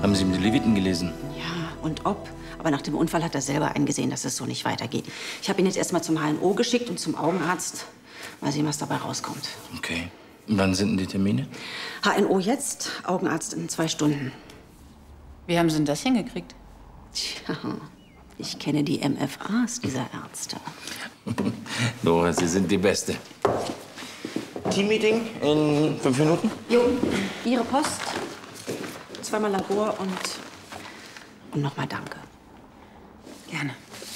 Haben Sie mit den Leviten gelesen? Ja, und ob. Aber nach dem Unfall hat er selber eingesehen, dass es so nicht weitergeht. Ich habe ihn jetzt erstmal zum HNO geschickt und zum Augenarzt. Mal sehen, was dabei rauskommt. Okay. Und wann sind denn die Termine? HNO jetzt, Augenarzt in 2 Stunden. Wie haben Sie denn das hingekriegt? Tja, ich kenne die MFAs dieser Ärzte. Nora, Sie sind die Beste. Teammeeting in 5 Minuten? Jo, Ihre Post, 2-mal Labor und nochmal Danke. Gerne.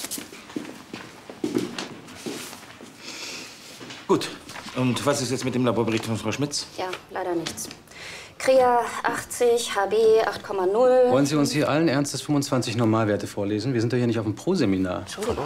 Gut. Und was ist jetzt mit dem Laborbericht von Frau Schmitz? Ja, leider nichts. Krea 80, HB 8,0. Wollen Sie uns hier allen Ernstes 25 Normalwerte vorlesen? Wir sind doch hier nicht auf dem Pro-Seminar. Entschuldigung.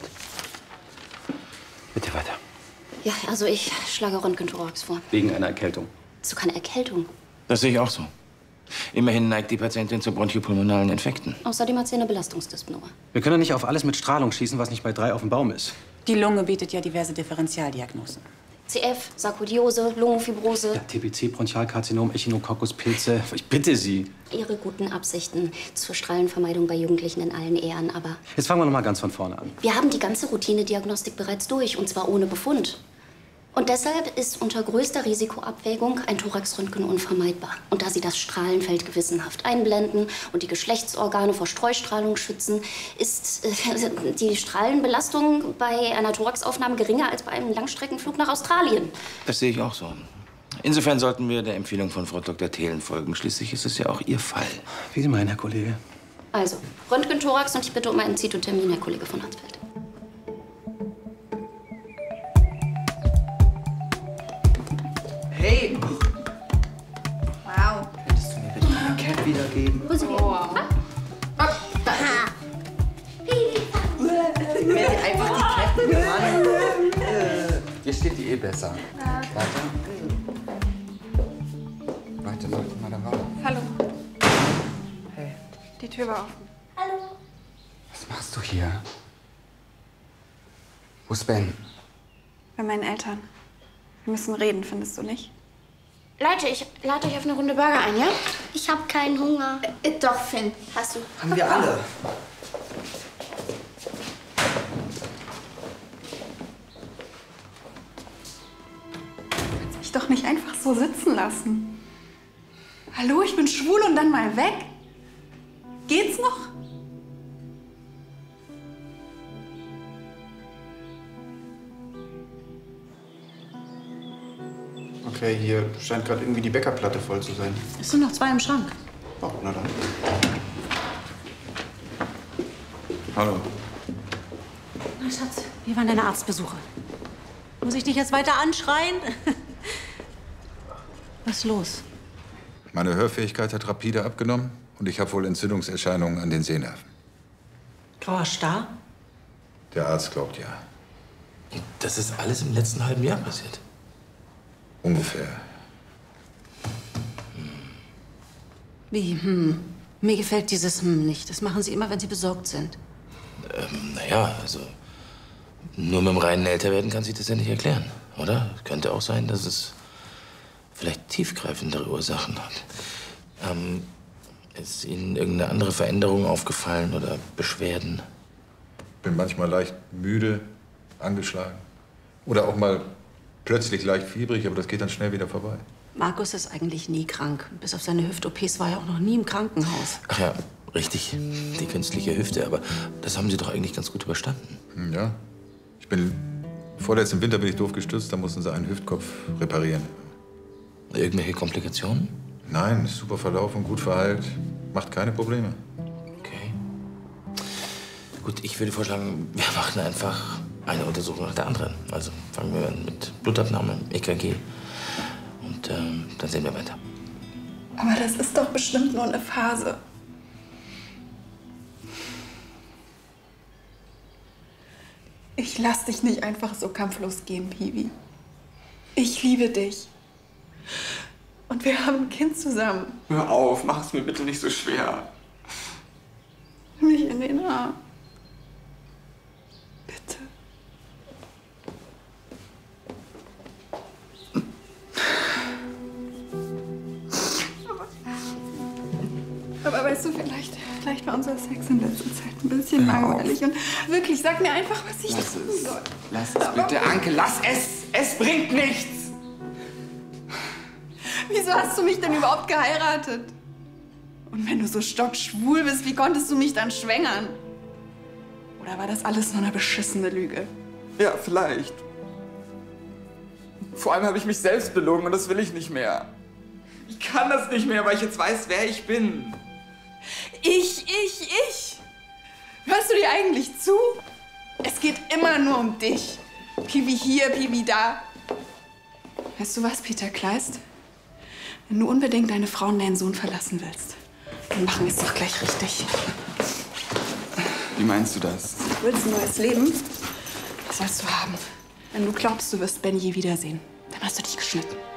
Bitte weiter. Ja, also ich schlage Röntgenthorax vor. Wegen einer Erkältung. So keine Erkältung. Das sehe ich auch so. Immerhin neigt die Patientin zu bronchopulmonalen Infekten. Außerdem hat sie eine Belastungsdyspnoe. Wir können doch nicht auf alles mit Strahlung schießen, was nicht bei 3 auf dem Baum ist. Die Lunge bietet ja diverse Differentialdiagnosen. CF, Sarkoidiose, Lungenfibrose. Ja, TBC, Bronchialkarzinom, Echinococcus, Pilze. Ich bitte Sie. Ihre guten Absichten zur Strahlenvermeidung bei Jugendlichen in allen Ehren, aber Jetzt fangen wir noch mal ganz von vorne an. wir haben die ganze Routinediagnostik bereits durch, und zwar ohne Befund. Und deshalb ist unter größter Risikoabwägung ein Thoraxröntgen unvermeidbar. Und da Sie das Strahlenfeld gewissenhaft einblenden und die Geschlechtsorgane vor Streustrahlung schützen, ist die Strahlenbelastung bei einer Thoraxaufnahme geringer als bei einem Langstreckenflug nach Australien. Das sehe ich auch so. Insofern sollten wir der Empfehlung von Frau Dr. Thelen folgen. Schließlich ist es ja auch Ihr Fall. Wie Sie meinen, Herr Kollege. Also, Röntgenthorax, und ich bitte um einen Zitotermin, Herr Kollege von Hansfeld. Hey! Wow. Könntest du mir bitte meine Cap wiedergeben? Wo sind wir? Oh. Mir die einfach die Cap Mann. Hier steht die eh besser. Weiter. Leute, mal da raus. Hallo. Hey. Die Tür war offen. Was machst du hier? Wo ist Ben? Bei meinen Eltern. Wir müssen reden, findest du nicht? Leute, ich lade euch auf eine Runde Burger ein, ja? Ich habe keinen Hunger. Doch, Finn. Hast du? Haben wir alle. Du kannst mich doch nicht einfach so sitzen lassen. Hallo, ich bin schwul und dann mal weg? Geht's noch? Okay, hier scheint gerade irgendwie die Bäckerplatte voll zu sein. Es sind noch 2 im Schrank. Oh, na dann. Hallo. Na, Schatz, wie waren deine Arztbesuche? Muss ich dich jetzt weiter anschreien? Was ist los? Meine Hörfähigkeit hat rapide abgenommen und ich habe wohl Entzündungserscheinungen an den Sehnerven. Grauer Star? Der Arzt glaubt ja. Das ist alles im letzten halben Jahr passiert. Ungefähr. Wie, Mir gefällt dieses nicht. Das machen Sie immer, wenn Sie besorgt sind. Naja, also nur mit dem reinen Älterwerden kann sich das ja nicht erklären, oder? Könnte auch sein, dass es vielleicht tiefgreifendere Ursachen hat. Ist Ihnen irgendeine andere Veränderung aufgefallen oder Beschwerden? Bin manchmal leicht müde, angeschlagen. Oder auch mal plötzlich leicht fiebrig, aber das geht dann schnell wieder vorbei. Markus ist eigentlich nie krank. Bis auf seine Hüft-OPs war er auch noch nie im Krankenhaus. Ach ja, richtig. Die künstliche Hüfte, aber das haben Sie doch eigentlich ganz gut überstanden. Ja. Vorletzten Winter bin ich doof gestürzt, da mussten sie einen Hüftkopf reparieren. Irgendwelche Komplikationen? Nein, ist super verlaufen, gut verheilt, macht keine Probleme. Okay. Gut, ich würde vorschlagen, wir machen einfach eine Untersuchung nach der anderen. Also fangen wir an mit Blutabnahme, EKG. Und dann sehen wir weiter. Aber das ist doch bestimmt nur eine Phase. Ich lass dich nicht einfach so kampflos gehen, Piwi. Ich liebe dich. Und wir haben ein Kind zusammen. Hör auf, mach es mir bitte nicht so schwer. Nimm mich in den Arm. Bitte. Aber weißt du, vielleicht war unser Sex in letzter Zeit ein bisschen langweilig. Und wirklich, sag mir einfach, was ich tun soll. Lass es bitte, Anke, lass es! Es bringt nichts! Wieso hast du mich denn überhaupt geheiratet? Und wenn du so stockschwul bist, wie konntest du mich dann schwängern? Oder war das alles nur eine beschissene Lüge? Ja, vielleicht. Vor allem habe ich mich selbst belogen und das will ich nicht mehr. Ich kann das nicht mehr, weil ich jetzt weiß, wer ich bin. Ich. Hörst du dir eigentlich zu? Es geht immer nur um dich. Piwi hier, Piwi da. Weißt du was, Peter Kleist? Wenn du unbedingt deine Frau und deinen Sohn verlassen willst, dann machen wir es doch gleich richtig. Wie meinst du das? Du willst ein neues Leben? Das sollst du haben. Wenn du glaubst, du wirst Ben je wiedersehen, dann hast du dich geschnitten.